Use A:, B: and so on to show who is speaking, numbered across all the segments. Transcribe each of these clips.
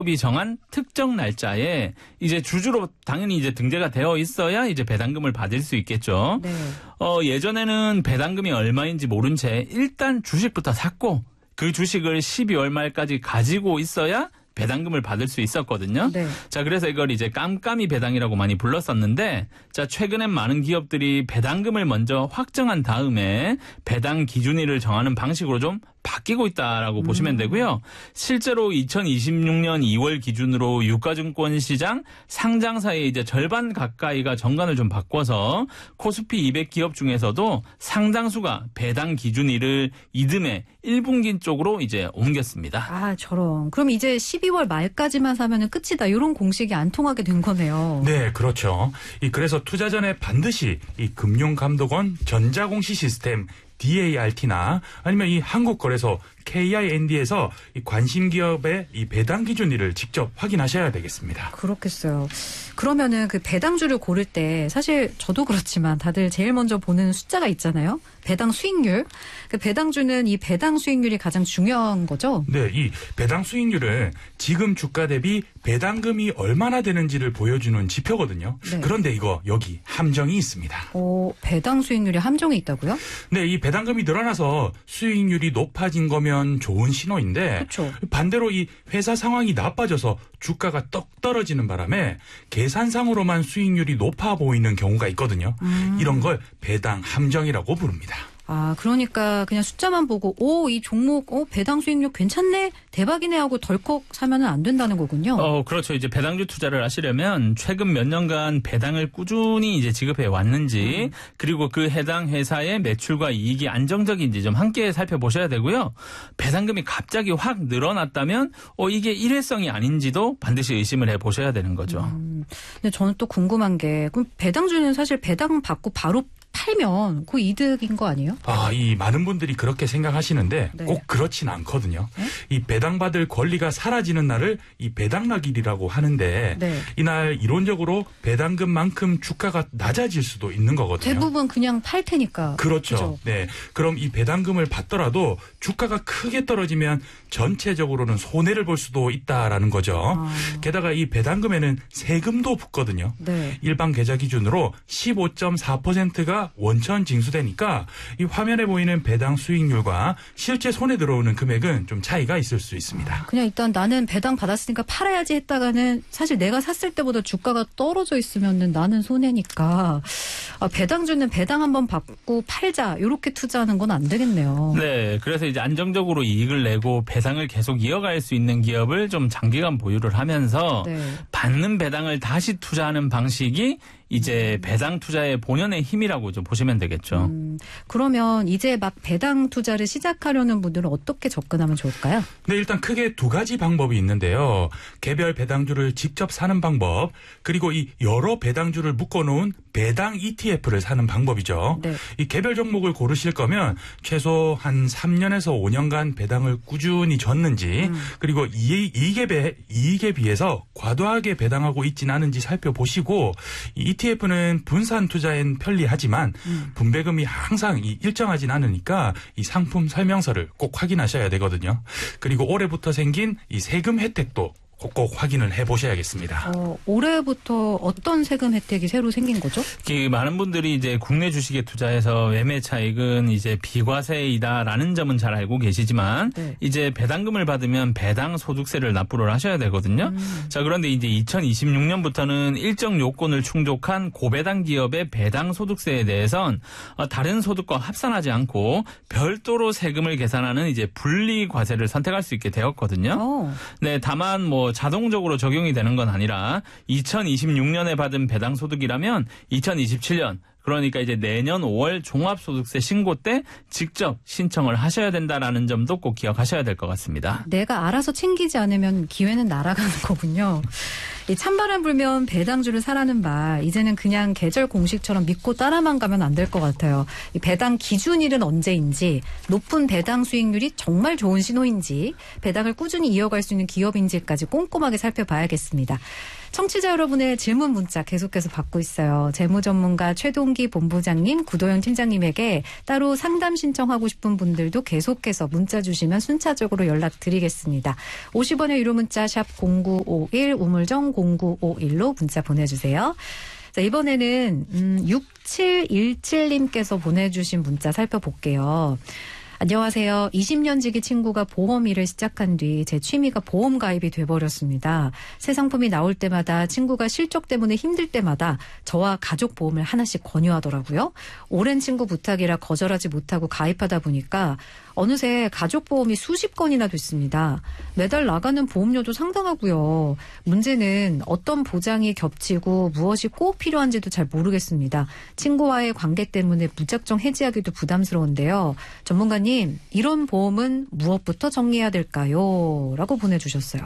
A: 이 정한 특정 날짜에 이제 주주로 당연히 이제 등재가 되어 있어야 이제 배당금을 받을 수 있겠죠.
B: 네.
A: 예전에는 배당금이 얼마인지 모른 채 일단 주식부터 샀고 그 주식을 12월 말까지 가지고 있어야 배당금을 받을 수 있었거든요.
B: 네.
A: 자, 그래서 이걸 이제 깜깜이 배당이라고 많이 불렀었는데, 자, 최근엔 많은 기업들이 배당금을 먼저 확정한 다음에 배당 기준일을 정하는 방식으로 좀 바뀌고 있다라고 보시면 되고요. 실제로 2026년 2월 기준으로 유가증권 시장 상장사의 이제 절반 가까이가 정관을 좀 바꿔서 코스피 200 기업 중에서도 상당수가 배당 기준일을 이듬해 1분기 쪽으로 이제 옮겼습니다.
B: 아, 저런. 그럼 이제 12월 말까지만 사면은 끝이다. 이런 공식이 안 통하게 된 거네요.
C: 네, 그렇죠. 그래서 투자 전에 반드시 이 금융감독원 전자공시 시스템 DART나 아니면 이 한국거래소 KIND에서 이 관심 기업의 이 배당 기준일을 직접 확인하셔야 되겠습니다.
B: 그렇겠어요. 그러면은 그 배당주를 고를 때 사실 저도 그렇지만 다들 제일 먼저 보는 숫자가 있잖아요. 배당 수익률. 그 배당주는 이 배당 수익률이 가장 중요한 거죠?
C: 네, 이 배당 수익률은 지금 주가 대비 배당금이 얼마나 되는지를 보여주는 지표거든요.
B: 네.
C: 그런데 이거 여기 함정이 있습니다.
B: 배당 수익률에 함정이 있다고요?
C: 네, 이 배당금이 늘어나서 수익률이 높아진 거면 좋은 신호인데
B: 그렇죠.
C: 반대로 이 회사 상황이 나빠져서 주가가 떡 떨어지는 바람에 계산상으로만 수익률이 높아 보이는 경우가 있거든요. 이런 걸 배당 함정이라고 부릅니다.
B: 아, 그러니까 그냥 숫자만 보고 이 종목 배당 수익률 괜찮네, 대박이네 하고 덜컥 사면은 안 된다는 거군요.
A: 그렇죠. 이제 배당주 투자를 하시려면 최근 몇 년간 배당을 꾸준히 이제 지급해 왔는지 그리고 그 해당 회사의 매출과 이익이 안정적인지 좀 함께 살펴보셔야 되고요. 배당금이 갑자기 확 늘어났다면 이게 일회성이 아닌지도 반드시 의심을 해보셔야 되는 거죠.
B: 근데 저는 또 궁금한 게 그럼 배당주는 사실 배당 받고 바로 팔면 그 이득인 거 아니에요?
C: 이 많은 분들이 그렇게 생각하시는데
B: 네.
C: 꼭 그렇진 않거든요.
B: 네?
C: 이 배당받을 권리가 사라지는 날을 이 배당락일이라고 하는데
B: 네.
C: 이날 이론적으로 배당금만큼 주가가 낮아질 수도 있는 거거든요.
B: 대부분 그냥 팔 테니까.
C: 그렇죠.
B: 그죠?
C: 네. 그럼 이 배당금을 받더라도 주가가 크게 떨어지면 전체적으로는 손해를 볼 수도 있다라는 거죠. 게다가 이 배당금에는 세금도 붙거든요.
B: 네.
C: 일반 계좌 기준으로 15.4%가 원천 징수되니까 이 화면에 보이는 배당 수익률과 실제 손에 들어오는 금액은 좀 차이가 있을 수 있습니다.
B: 그냥 일단 나는 배당 받았으니까 팔아야지 했다가는 사실 내가 샀을 때보다 주가가 떨어져 있으면은 나는 손해니까 배당주는 배당 한번 받고 팔자 이렇게 투자하는 건 안 되겠네요.
A: 네, 그래서 이제 안정적으로 이익을 내고 배당을 계속 이어갈 수 있는 기업을 좀 장기간 보유를 하면서
B: 네.
A: 받는 배당을 다시 투자하는 방식이 이제 배당 투자의 본연의 힘이라고 좀 보시면 되겠죠.
B: 그러면 이제 막 배당 투자를 시작하려는 분들은 어떻게 접근하면 좋을까요?
C: 네, 일단 크게 두 가지 방법이 있는데요. 개별 배당주를 직접 사는 방법, 그리고 이 여러 배당주를 묶어놓은 배당 ETF를 사는 방법이죠.
B: 네.
C: 이 개별 종목을 고르실 거면 최소 한 3년에서 5년간 배당을 꾸준히 줬는지, 그리고 이익에 비해서 과도하게 배당하고 있지는 않은지 살펴보시고, 이 ETF는 분산 투자엔 편리하지만 분배금이 항상 일정하진 않으니까 이 상품 설명서를 꼭 확인하셔야 되거든요. 그리고 올해부터 생긴 이 세금 혜택도 꼭 확인을 해보셔야겠습니다.
B: 올해부터 어떤 세금 혜택이 새로 생긴 거죠?
A: 많은 분들이 이제 국내 주식에 투자해서 매매 차익은 이제 비과세이다라는 점은 잘 알고 계시지만
B: 네.
A: 이제 배당금을 받으면 배당 소득세를 납부를 하셔야 되거든요. 자, 그런데 이제 2026년부터는 일정 요건을 충족한 고배당 기업의 배당 소득세에 대해선 다른 소득과 합산하지 않고 별도로 세금을 계산하는 이제 분리 과세를 선택할 수 있게 되었거든요. 네, 다만 자동적으로 적용이 되는 건 아니라 2026년에 받은 배당 소득이라면 2027년 그러니까 이제 내년 5월 종합소득세 신고 때 직접 신청을 하셔야 된다라는 점도 꼭 기억하셔야 될 것 같습니다.
B: 내가 알아서 챙기지 않으면 기회는 날아가는 거군요. 이 찬바람 불면 배당주를 사라는 말 이제는 그냥 계절 공식처럼 믿고 따라만 가면 안 될 것 같아요. 이 배당 기준일은 언제인지 높은 배당 수익률이 정말 좋은 신호인지 배당을 꾸준히 이어갈 수 있는 기업인지까지 꼼꼼하게 살펴봐야겠습니다. 청취자 여러분의 질문 문자 계속해서 받고 있어요. 재무전문가 최동기 본부장님, 구도영 팀장님에게 따로 상담 신청하고 싶은 분들도 계속해서 문자 주시면 순차적으로 연락드리겠습니다. 50원의 유료 문자 샵 0951 우물정 0951로 문자 보내주세요. 자, 이번에는 6717님께서 보내주신 문자 살펴볼게요. 안녕하세요. 20년 지기 친구가 보험 일을 시작한 뒤 제 취미가 보험 가입이 돼버렸습니다. 새 상품이 나올 때마다 친구가 실적 때문에 힘들 때마다 저와 가족 보험을 하나씩 권유하더라고요. 오랜 친구 부탁이라 거절하지 못하고 가입하다 보니까 어느새 가족 보험이 수십 건이나 됐습니다. 매달 나가는 보험료도 상당하고요. 문제는 어떤 보장이 겹치고 무엇이 꼭 필요한지도 잘 모르겠습니다. 친구와의 관계 때문에 무작정 해지하기도 부담스러운데요. 전문가님, 이런 보험은 무엇부터 정리해야 될까요? 라고 보내주셨어요.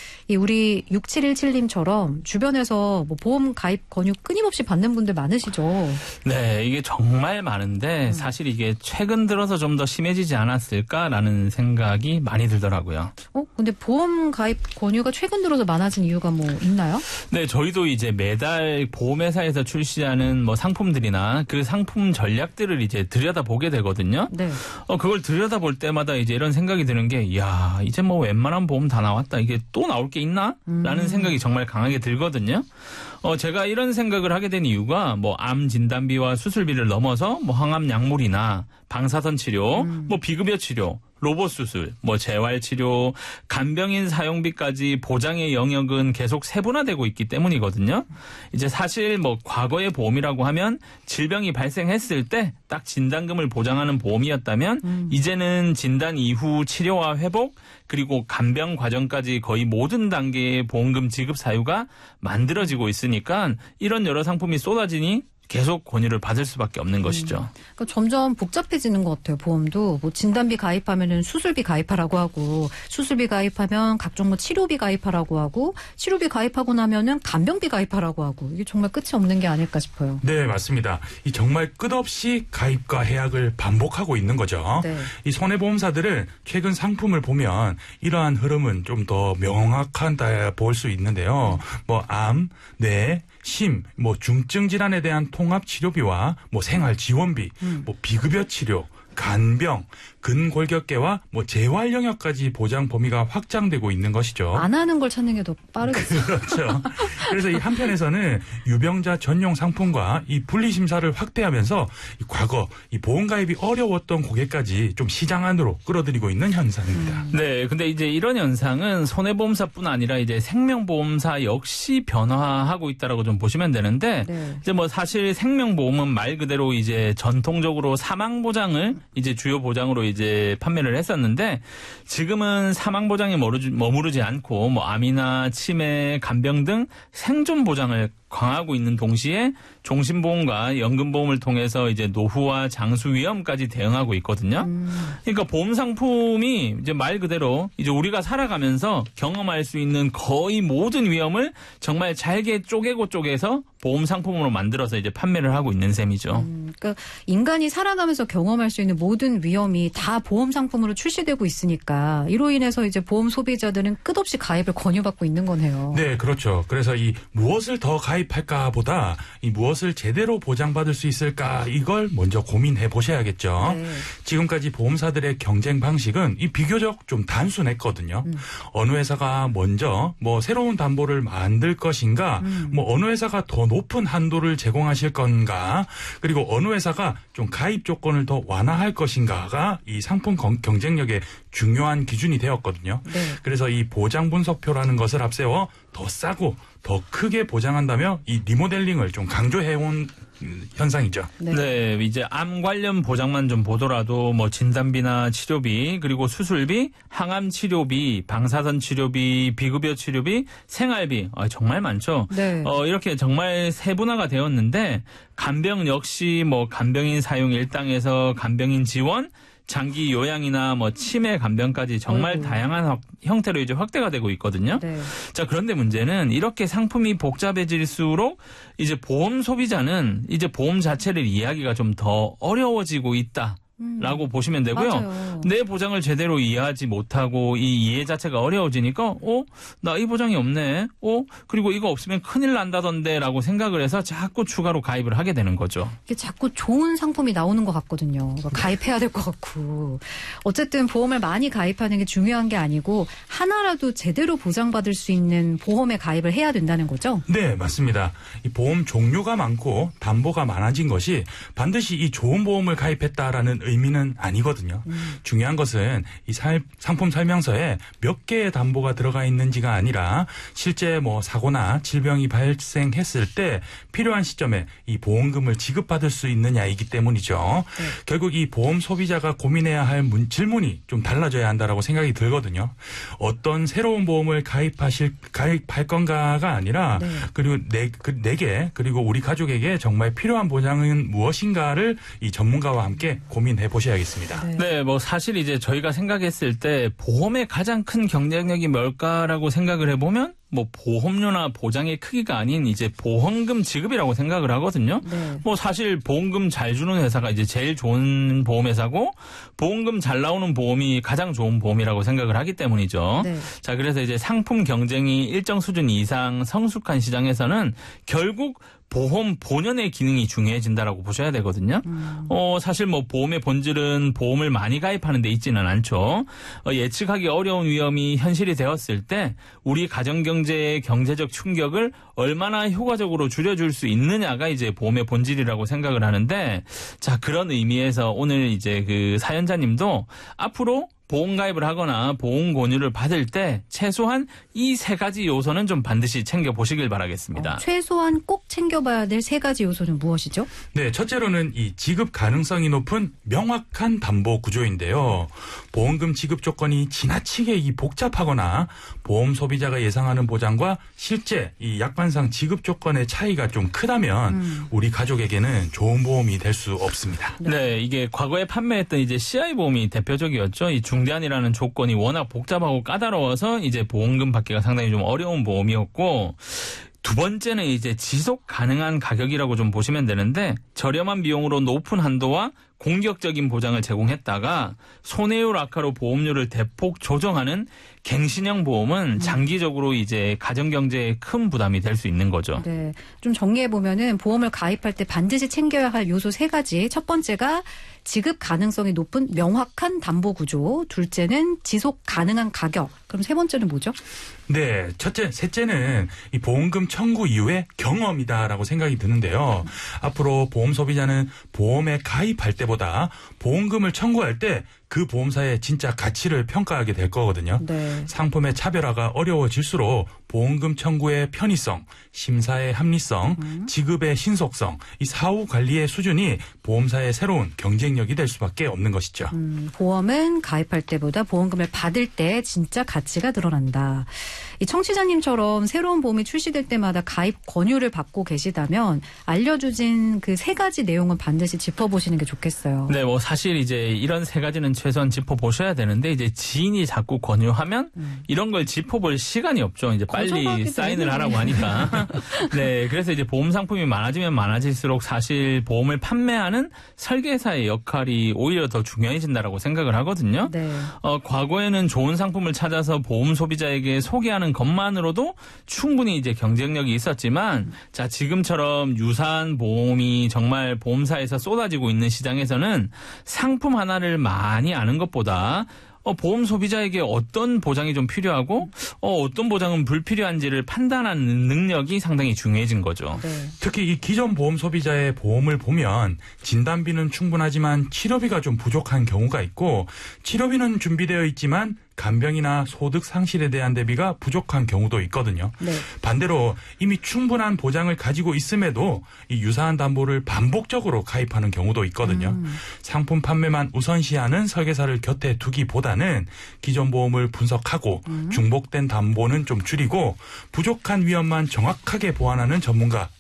B: 우리 6717님처럼 주변에서 뭐 보험 가입 권유 끊임없이 받는 분들 많으시죠?
A: 네, 이게 정말 많은데 사실 이게 최근 들어서 좀 더 심해지지 않았을까라는 생각이 많이 들더라고요.
B: 근데 보험 가입 권유가 최근 들어서 많아진 이유가 뭐 있나요?
A: 네, 저희도 이제 매달 보험회사에서 출시하는 뭐 상품들이나 그 상품 전략들을 이제 들여다보게 되거든요. 네. 그걸 들여다볼 때마다 이제 이런 생각이 드는 게, 이야, 이제 뭐 웬만한 보험 다 나왔다. 이게 또 나올 게 있나? 라는 생각이 정말 강하게 들거든요. 제가 이런 생각을 하게 된 이유가 뭐 암 진단비와 수술비를 넘어서 뭐 항암 약물이나 방사선 치료, 뭐 비급여 치료, 로봇 수술, 뭐 재활 치료, 간병인 사용비까지 보장의 영역은 계속 세분화되고 있기 때문이거든요. 이제 사실 뭐 과거의 보험이라고 하면 질병이 발생했을 때 딱 진단금을 보장하는 보험이었다면 이제는 진단 이후 치료와 회복 그리고 간병 과정까지 거의 모든 단계의 보험금 지급 사유가 만들어지고 있으니까 이런 여러 상품이 쏟아지니 계속 권유를 받을 수밖에 없는 것이죠.
B: 그러니까 점점 복잡해지는 것 같아요. 보험도 뭐 진단비 가입하면은 수술비 가입하라고 하고 수술비 가입하면 각종 뭐 치료비 가입하라고 하고 치료비 가입하고 나면은 간병비 가입하라고 하고 이게 정말 끝이 없는 게 아닐까 싶어요.
C: 네, 맞습니다. 이 정말 끝없이 가입과 해약을 반복하고 있는 거죠. 네. 이 손해보험사들은 최근 상품을 보면 이러한 흐름은 좀 더 명확하다 볼 수 있는데요. 뭐 암, 뇌, 심, 뭐 중증 질환에 대한 통합 치료비와 뭐 생활 지원비, 뭐 비급여 치료, 간병, 근골격계와 뭐 재활 영역까지 보장 범위가 확장되고 있는 것이죠.
B: 안 하는 걸 찾는 게 더 빠르겠어요.
C: 그렇죠. 그래서 이 한편에서는 유병자 전용 상품과 이 분리 심사를 확대하면서 과거 이 보험 가입이 어려웠던 고객까지 좀 시장 안으로 끌어들이고 있는 현상입니다.
A: 네, 근데 이제 이런 현상은 손해보험사뿐 아니라 이제 생명보험사 역시 변화하고 있다라고 좀 보시면 되는데 이제 뭐 사실 생명보험은 말 그대로 이제 전통적으로 사망 보장을 이제 주요 보장으로 이제 판매를 했었는데 지금은 사망 보장에 머무르지 않고 뭐 암이나 치매, 간병 등 생존 보장을 강화하고 있는 동시에 종신보험과 연금보험을 통해서 이제 노후와 장수 위험까지 대응하고 있거든요. 그러니까 보험 상품이 이제 말 그대로 이제 우리가 살아가면서 경험할 수 있는 거의 모든 위험을 정말 잘게 쪼개서 보험 상품으로 만들어서 이제 판매를 하고 있는 셈이죠.
B: 그러니까 인간이 살아가면서 경험할 수 있는 모든 위험이 다 보험 상품으로 출시되고 있으니까 이로 인해서 이제 보험 소비자들은 끝없이 가입을 권유받고 있는 거네요.
C: 네, 그렇죠. 그래서 이 무엇을 더 가입할까 보다 이 무엇을 제대로 보장받을 수 있을까 이걸 먼저 고민해 보셔야겠죠. 네. 지금까지 보험사들의 경쟁 방식은 이 비교적 좀 단순했거든요. 어느 회사가 먼저 뭐 새로운 담보를 만들 것인가, 뭐 어느 회사가 더 높은 한도를 제공하실 건가, 그리고 어느 회사가 좀 가입 조건을 더 완화할 것인가가 이 상품 경쟁력의 중요한 기준이 되었거든요. 네. 그래서 이 보장 분석표라는 것을 앞세워 더 싸고 더 크게 보장한다며 이 리모델링을 좀 강조해온 현상이죠.
A: 네, 이제 암 관련 보장만 좀 보더라도 뭐 진단비나 치료비, 그리고 수술비, 항암 치료비, 방사선 치료비, 비급여 치료비, 생활비 정말 많죠. 네. 이렇게 정말 세분화가 되었는데 간병 역시 뭐 간병인 사용 일당에서 간병인 지원, 장기 요양이나 뭐 치매 간병까지 정말 다양한 형태로 이제 확대가 되고 있거든요. 네. 자, 그런데 문제는 이렇게 상품이 복잡해질수록 이제 보험 소비자는 이제 보험 자체를 이해하기가 좀 더 어려워지고 있다. 라고 보시면 되고요.
B: 맞아요.
A: 내 보장을 제대로 이해하지 못하고 이 이해 자체가 어려워지니까 나 이 보장이 없네. 그리고 이거 없으면 큰일 난다던데 라고 생각을 해서 자꾸 추가로 가입을 하게 되는 거죠.
B: 이게 자꾸 좋은 상품이 나오는 것 같거든요. 가입해야 될 것 같고. 어쨌든 보험을 많이 가입하는 게 중요한 게 아니고 하나라도 제대로 보장받을 수 있는 보험에 가입을 해야 된다는 거죠?
C: 네, 맞습니다. 이 보험 종류가 많고 담보가 많아진 것이 반드시 이 좋은 보험을 가입했다라는 의미는 아니거든요. 중요한 것은 이 상품 설명서에 몇 개의 담보가 들어가 있는지가 아니라 실제 사고나 질병이 발생했을 때 필요한 시점에 이 보험금을 지급받을 수 있느냐이기 때문이죠.
B: 네.
C: 결국 이 보험 소비자가 고민해야 할 질문이 좀 달라져야 한다라고 생각이 들거든요. 어떤 새로운 보험을 가입할 건가가 아니라
B: 네.
C: 그리고 내게 그리고 우리 가족에게 정말 필요한 보장은 무엇인가를 이 전문가와 함께 고민해 보셔야겠습니다.
B: 네.
A: 사실 이제 저희가 생각했을 때 보험의 가장 큰 경쟁력이 뭘까라고 생각을 해보면 보험료나 보장의 크기가 아닌 이제 보험금 지급이라고 생각을 하거든요.
B: 네.
A: 사실 보험금 잘 주는 회사가 이제 제일 좋은 보험회사고 보험금 잘 나오는 보험이 가장 좋은 보험이라고 생각을 하기 때문이죠.
B: 네.
A: 자, 그래서 이제 상품 경쟁이 일정 수준 이상 성숙한 시장에서는 결국 보험 본연의 기능이 중요해진다라고 보셔야 되거든요. 사실 보험의 본질은 보험을 많이 가입하는 데 있지는 않죠. 예측하기 어려운 위험이 현실이 되었을 때 우리 가정경제의 경제적 충격을 얼마나 효과적으로 줄여줄 수 있느냐가 이제 보험의 본질이라고 생각을 하는데, 자, 그런 의미에서 오늘 이제 그 사연자님도 앞으로 보험 가입을 하거나 보험 권유를 받을 때 최소한 이 세 가지 요소는 좀 반드시 챙겨보시길 바라겠습니다.
B: 최소한 꼭 챙겨봐야 될 세 가지 요소는 무엇이죠?
C: 네, 첫째로는 이 지급 가능성이 높은 명확한 담보 구조인데요. 보험금 지급 조건이 지나치게 복잡하거나 보험 소비자가 예상하는 보장과 실제 이 약관상 지급 조건의 차이가 좀 크다면 우리 가족에게는 좋은 보험이 될 수 없습니다.
A: 네, 이게 과거에 판매했던 이제 CI 보험이 대표적이었죠. 이 중대한이라는 조건이 워낙 복잡하고 까다로워서 이제 보험금 받기가 상당히 좀 어려운 보험이었고, 두 번째는 이제 지속 가능한 가격이라고 좀 보시면 되는데, 저렴한 비용으로 높은 한도와 공격적인 보장을 제공했다가 손해율 악화로 보험료를 대폭 조정하는 갱신형 보험은 장기적으로 이제 가정경제에 큰 부담이 될 수 있는 거죠.
B: 네, 좀 정리해 보면은 보험을 가입할 때 반드시 챙겨야 할 요소 세 가지. 첫 번째가 지급 가능성이 높은 명확한 담보 구조. 둘째는 지속 가능한 가격. 그럼 세 번째는 뭐죠?
C: 네, 셋째는 이 보험금 청구 이후의 경험이다라고 생각이 드는데요. 앞으로 보험 소비자는 보험에 가입할 때보다 보험금을 청구할 때 그 보험사의 진짜 가치를 평가하게 될 거거든요.
B: 네.
C: 상품의 차별화가 어려워질수록 보험금 청구의 편의성, 심사의 합리성, 지급의 신속성, 이 사후 관리의 수준이 보험사의 새로운 경쟁력이 될 수밖에 없는 것이죠.
B: 보험은 가입할 때보다 보험금을 받을 때 진짜 가치가 드러난다. 이 청취자님처럼 새로운 보험이 출시될 때마다 가입 권유를 받고 계시다면 알려주신 그 세 가지 내용은 반드시 짚어보시는 게 좋겠어요.
A: 네, 사실 이제 이런 세 가지는 최소한 짚어보셔야 되는데, 이제 지인이 자꾸 권유하면 이런 걸 짚어볼 시간이 없죠. 이제 빨리 사인을 하라고 하니까. 네, 그래서 이제 보험 상품이 많아지면 많아질수록 사실 보험을 판매하는 설계사의 역할이 오히려 더 중요해진다라고 생각을 하거든요.
B: 네.
A: 과거에는 좋은 상품을 찾아서 보험 소비자에게 소개하는 것만으로도 충분히 이제 경쟁력이 있었지만, 자, 지금처럼 유사한 보험이 정말 보험사에서 쏟아지고 있는 시장에서는 상품 하나를 많이 아는 것보다 보험 소비자에게 어떤 보장이 좀 필요하고 어떤 보장은 불필요한지를 판단하는 능력이 상당히 중요해진 거죠.
B: 네.
C: 특히 이 기존 보험 소비자의 보험을 보면 진단비는 충분하지만 치료비가 좀 부족한 경우가 있고, 치료비는 준비되어 있지만 간병이나 소득 상실에 대한 대비가 부족한 경우도 있거든요.
B: 네.
C: 반대로 이미 충분한 보장을 가지고 있음에도 이 유사한 담보를 반복적으로 가입하는 경우도 있거든요. 상품 판매만 우선시하는 설계사를 곁에 두기보다는 기존 보험을 분석하고 중복된 담보는 좀 줄이고 부족한 위험만 정확하게 보완하는 전문가,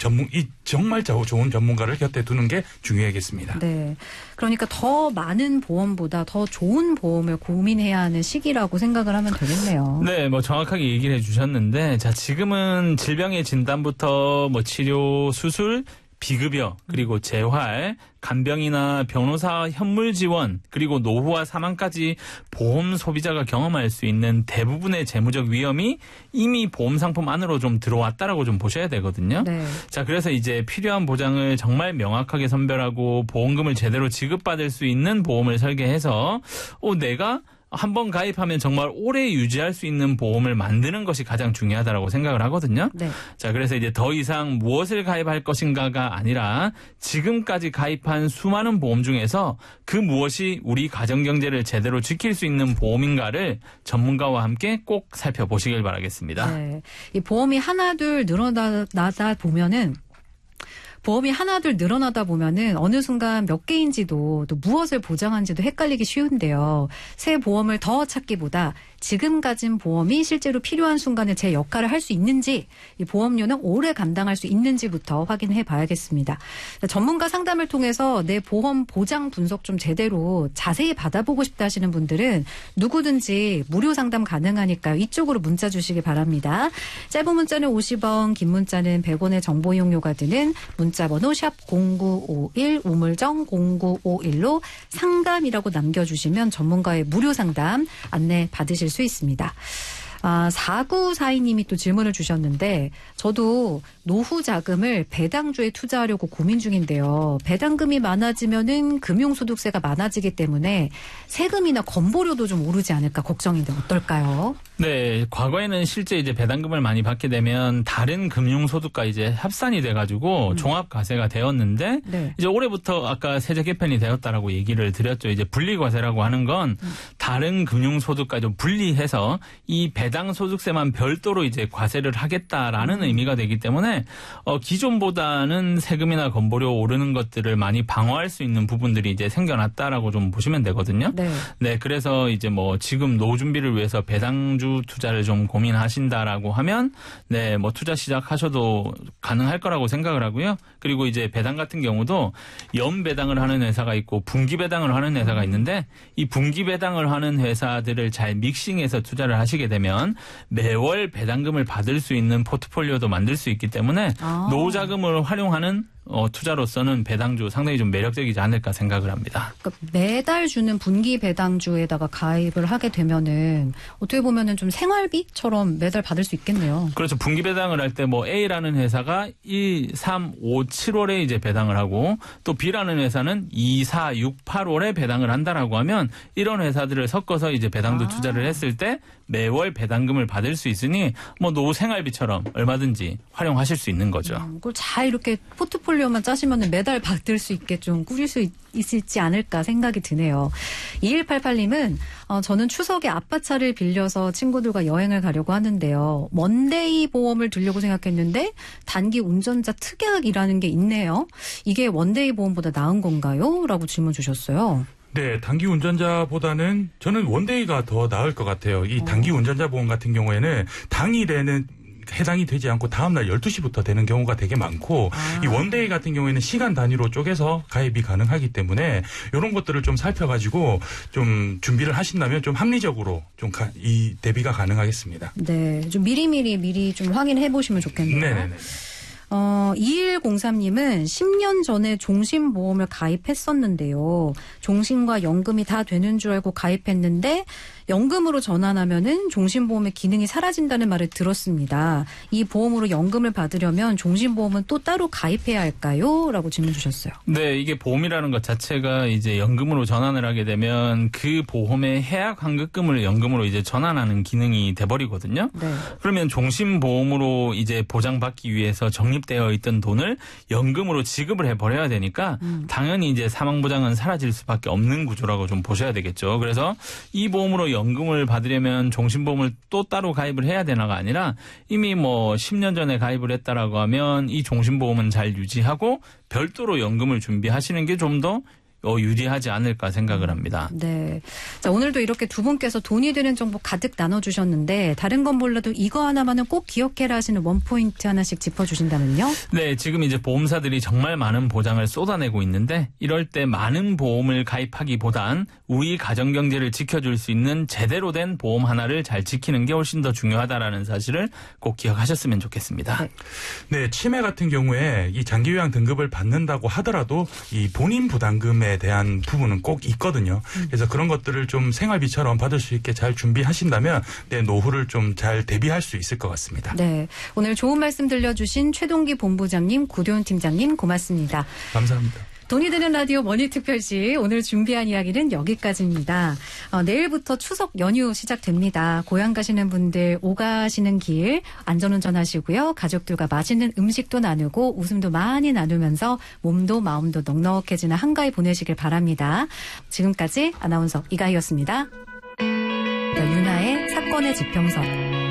C: 정말 좋은 전문가를 곁에 두는 게 중요하겠습니다.
B: 네. 그러니까 더 많은 보험보다 더 좋은 보험을 고민해야 하는 시기라고 생각을 하면 되겠네요.
A: 네, 정확하게 얘기를 해주셨는데, 자, 지금은 질병의 진단부터 치료, 수술, 비급여, 그리고 재활, 간병이나 변호사 현물 지원, 그리고 노후와 사망까지 보험 소비자가 경험할 수 있는 대부분의 재무적 위험이 이미 보험 상품 안으로 좀 들어왔다라고 좀 보셔야 되거든요.
B: 네.
A: 자, 그래서 이제 필요한 보장을 정말 명확하게 선별하고 보험금을 제대로 지급받을 수 있는 보험을 설계해서 내가 한번 가입하면 정말 오래 유지할 수 있는 보험을 만드는 것이 가장 중요하다고 생각을 하거든요.
B: 네.
A: 자, 그래서 이제 더 이상 무엇을 가입할 것인가가 아니라 지금까지 가입한 수많은 보험 중에서 그 무엇이 우리 가정 경제를 제대로 지킬 수 있는 보험인가를 전문가와 함께 꼭 살펴보시길 바라겠습니다.
B: 네. 이 보험이 하나둘 늘어나다 보면은 어느 순간 몇 개인지도 또 무엇을 보장하는지도 헷갈리기 쉬운데요. 새 보험을 더 찾기보다 지금 가진 보험이 실제로 필요한 순간에 제 역할을 할 수 있는지, 이 보험료는 오래 감당할 수 있는지부터 확인해 봐야겠습니다. 전문가 상담을 통해서 내 보험 보장 분석 좀 제대로 자세히 받아보고 싶다 하시는 분들은 누구든지 무료 상담 가능하니까요. 이쪽으로 문자 주시기 바랍니다. 짧은 문자는 50원, 긴 문자는 100원의 정보 이용료가 드는 문자번호 샵 0951, 우물정 0951로 상담이라고 남겨주시면 전문가의 무료 상담 안내 받으실 수 있습니다. 4942님이 또 질문을 주셨는데, 저도 노후 자금을 배당주에 투자하려고 고민 중인데요. 배당금이 많아지면은 금융소득세가 많아지기 때문에 세금이나 건보료도 좀 오르지 않을까 걱정인데 어떨까요?
A: 네, 과거에는 실제 이제 배당금을 많이 받게 되면 다른 금융소득과 이제 합산이 돼가지고 종합과세가 되었는데,
B: 네.
A: 이제 올해부터 아까 세제 개편이 되었다라고 얘기를 드렸죠. 이제 분리과세라고 하는 건 다른 금융소득과 좀 분리해서 이 배당 소득세만 별도로 이제 과세를 하겠다라는 의미가 되기 때문에 기존보다는 세금이나 건보료 오르는 것들을 많이 방어할 수 있는 부분들이 이제 생겨났다라고 좀 보시면 되거든요.
B: 네.
A: 네, 그래서 이제 뭐 지금 노후 준비를 위해서 배당주 투자를 좀 고민하신다라고 하면 네, 뭐 투자 시작하셔도 가능할 거라고 생각을 하고요. 그리고 이제 배당 같은 경우도 연 배당을 하는 회사가 있고 분기 배당을 하는 회사가 있는데, 이 분기 배당을 하는 회사들을 잘 믹싱해서 투자를 하시게 되면 매월 배당금을 받을 수 있는 포트폴리오도 만들 수 있기 때문에 노후 자금을 활용하는 투자로서는 배당주 상당히 좀 매력적이지 않을까 생각을 합니다.
B: 그러니까 매달 주는 분기 배당주에다가 가입을 하게 되면은 어떻게 보면은 좀 생활비처럼 매달 받을 수 있겠네요.
A: 그렇죠. 분기 배당을 할 때 뭐 A라는 회사가 1, 3, 5, 7월에 이제 배당을 하고, 또 B라는 회사는 2, 4, 6, 8월에 배당을 한다라고 하면 이런 회사들을 섞어서 이제 배당도 투자를 했을 때 매월 배당금을 받을 수 있으니 뭐 노후 생활비처럼 얼마든지 활용하실 수 있는 거죠.
B: 그걸 잘 이렇게 포트폴리오만 짜시면 매달 받을 수 있게 좀 꾸릴 수 있을지 않을까 생각이 드네요. 2188님은 저는 추석에 아빠 차를 빌려서 친구들과 여행을 가려고 하는데요. 원데이 보험을 들려고 생각했는데 단기 운전자 특약이라는 게 있네요. 이게 원데이 보험보다 나은 건가요? 라고 질문 주셨어요.
C: 네, 단기 운전자보다는 저는 원데이가 더 나을 것 같아요. 이 단기 운전자 보험 같은 경우에는 당일에는 해당이 되지 않고 다음날 12시부터 되는 경우가 되게 많고, 이 원데이 같은 경우에는 시간 단위로 쪼개서 가입이 가능하기 때문에 이런 것들을 좀 살펴가지고 좀 준비를 하신다면 좀 합리적으로 좀 이 대비가 가능하겠습니다.
B: 네, 좀 미리 좀 확인해 보시면 좋겠네요.
C: 네네네.
B: 2103님은 10년 전에 종신보험을 가입했었는데요. 종신과 연금이 다 되는 줄 알고 가입했는데 연금으로 전환하면은 종신보험의 기능이 사라진다는 말을 들었습니다. 이 보험으로 연금을 받으려면 종신보험은 또 따로 가입해야 할까요? 라고 질문 주셨어요.
A: 네, 이게 보험이라는 것 자체가 이제 연금으로 전환을 하게 되면 그 보험의 해약 환급금을 연금으로 이제 전환하는 기능이 돼버리거든요.
B: 네.
A: 그러면 종신보험으로 이제 보장받기 위해서 적립되어 있던 돈을 연금으로 지급을 해버려야 되니까 당연히 이제 사망보장은 사라질 수밖에 없는 구조라고 좀 보셔야 되겠죠. 그래서 이 보험으로 연금을 받으려면 종신보험을 또 따로 가입을 해야 되나가 아니라 이미 뭐 10년 전에 가입을 했다라고 하면 이 종신보험은 잘 유지하고 별도로 연금을 준비하시는 게 좀 더 유리하지 않을까 생각을 합니다.
B: 네. 자, 오늘도 이렇게 두 분께서 돈이 되는 정보 가득 나눠주셨는데 다른 건 몰라도 이거 하나만은 꼭 기억해라 하시는 원포인트 하나씩 짚어주신다면요?
A: 네, 지금 이제 보험사들이 정말 많은 보장을 쏟아내고 있는데 이럴 때 많은 보험을 가입하기보단 우리 가정경제를 지켜줄 수 있는 제대로 된 보험 하나를 잘 지키는 게 훨씬 더 중요하다라는 사실을 꼭 기억하셨으면 좋겠습니다.
C: 네, 치매 같은 경우에 이 장기요양 등급을 받는다고 하더라도 이 본인 부담금에 대한 부분은 꼭 있거든요. 그래서 그런 것들을 좀 생활비처럼 받을 수 있게 잘 준비하신다면 내 노후를 좀 잘 대비할 수 있을 것 같습니다.
B: 네, 오늘 좋은 말씀 들려주신 최동기 본부장님, 구도훈 팀장님 고맙습니다.
C: 감사합니다.
B: 돈이 되는 라디오 머니특별시 오늘 준비한 이야기는 여기까지입니다. 내일부터 추석 연휴 시작됩니다. 고향 가시는 분들 오가시는 길 안전운전 하시고요. 가족들과 맛있는 음식도 나누고 웃음도 많이 나누면서 몸도 마음도 넉넉해지는 한가위 보내시길 바랍니다. 지금까지 아나운서 이가희였습니다. 윤아의 사건의 지평선.